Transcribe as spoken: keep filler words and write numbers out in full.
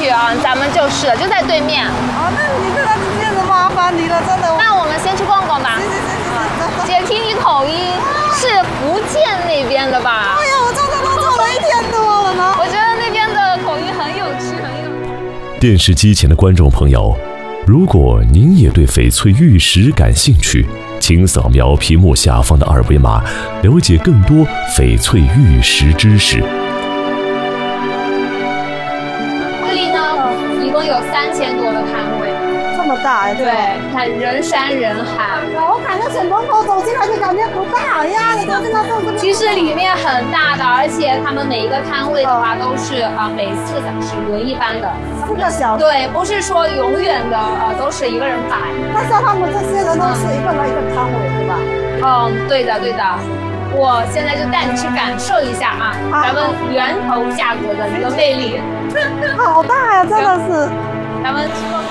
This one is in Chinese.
去啊，咱们就是就在对面。 哦，那你这个真是麻烦你了，真的。 那我们先去逛逛吧。 行行行行， 姐，听你口音是福建那边的吧？ 哎呀，我在这都坐了一天多了呢。 我觉得那边的口音很有趣，很有。 电视机前的观众朋友，如果您也对翡翠玉石感兴趣，请扫描屏幕下方的二维码，了解更多翡翠玉石知识。 这里呢，一共有三千多个摊位， 这么大哎。 对，看人山人海。 我感觉从门口走进来就感觉不大呀，你看这个这个。 其实里面很大的，而且他们每一个摊位的话都是啊、呃、每四个小时轮一班的。 四个小时。 对，不是说永远的呃都是一个人摆。 那像他们这些人都是一个人一个摊位，对吧？ 嗯，对的对的。我现在就带你去感受一下啊，咱们源头价格的一个魅力。 好大呀，真的是。 咱们去。